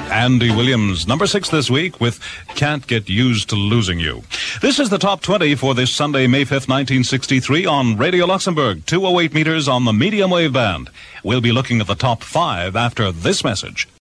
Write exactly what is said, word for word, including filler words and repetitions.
Andy Williams, number six this week with Can't Get Used to Losing You. This is the top twenty for this Sunday, May fifth, nineteen sixty-three on Radio Luxembourg, two oh eight meters on the medium wave band. We'll be looking at the top five after this message.